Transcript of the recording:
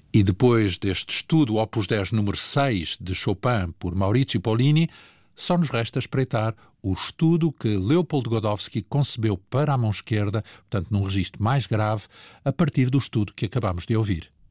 E depois deste estudo Opus 10 número 6 de Chopin por Maurizio Pollini, só nos resta espreitar o estudo que Leopold Godowsky concebeu para a mão esquerda, portanto num registro mais grave, a partir do estudo que acabamos de ouvir.